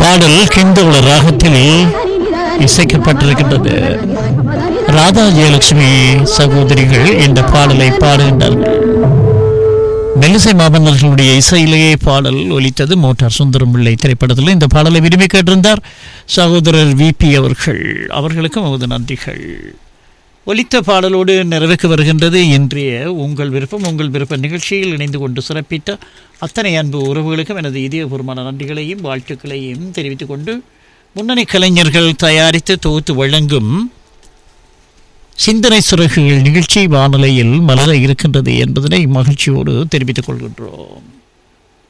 பாடல் கிந்தோள ராகத்தில் இசைக்கப்பட்டிருக்கின்றது. ராதா ஜெயலட்சுமி சகோதரிகள் இந்த பாடலை பாடுகின்றார்கள். மெல்லிசை மாமன்னர்களுடைய இசையிலேயே பாடல் ஒலித்தது. மோட்டார் சுந்தரம் பிள்ளை திரைப்படத்தில் இந்த பாடலை விரும்பி கேட்டிருந்தார் சகோதரர் விபி அவர்கள். அவர்களுக்கும் நமது நன்றிகள். ஒலித்த பாடலோடு நிறைவேற்று வருகின்றது இன்றைய உங்கள் விருப்ப நிகழ்ச்சியில் இணைந்து கொண்டு சிறப்பித்த அத்தனை அன்பு உறவுகளுக்கும் எனது இதயபூர்வமான நன்றிகளையும் வாழ்த்துக்களையும் தெரிவித்துக் கொண்டு, முன்னணி கலைஞர்கள் தயாரித்து தொகுத்து வழங்கும் சிந்தனை சிறகுகள் நிகழ்ச்சி வானொலியில் மலர இருக்கின்றது என்பதனை மகிழ்ச்சியோடு தெரிவித்துக் கொள்கின்றோம்.